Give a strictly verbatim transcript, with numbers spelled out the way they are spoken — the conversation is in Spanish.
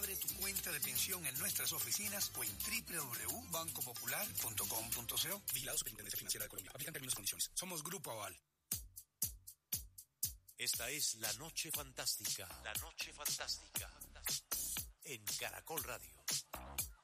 Abre tu cuenta de pensión en nuestras oficinas o en doble u doble u doble u punto banco popular punto com punto co. Vigilado Superintendencia Financiera de Colombia. Aplican términos y condiciones. Somos Grupo Aval. Esta es La Noche Fantástica. La Noche Fantástica. En Caracol Radio.